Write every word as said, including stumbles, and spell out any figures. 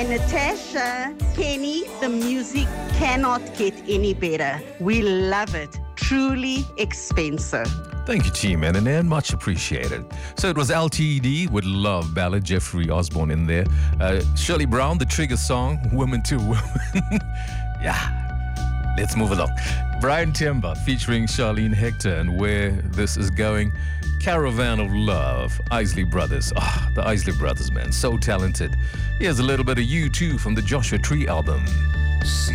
And Natasha, Kenny, the music cannot get any better. We love it. Truly expensive. Thank you, Team N N N. Much appreciated. So it was L T E D with Love Ballad, Jeffrey Osborne in there. Uh, Shirley Brown, the Trigger song, Woman to Woman. Yeah, let's move along. Brian Timber featuring Charlene Hector, and where this is going, Caravan of Love, Isley Brothers. Ah, oh, the Isley Brothers, man, so talented. Here's a little bit of U two from the Joshua Tree album.